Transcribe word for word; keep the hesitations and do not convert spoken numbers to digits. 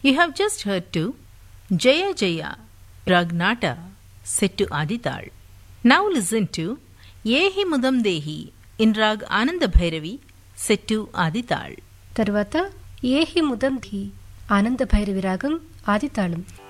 You have just heard to Jaya Jaya Pragnata set to Adital. Now listen to Yehi Mudam Dehi in Rag Ananda Bhairavi set to Adital. తర్వాత ఏహి ముదం ధీ ఆనంద భైరవి రాగం ఆదితాళం.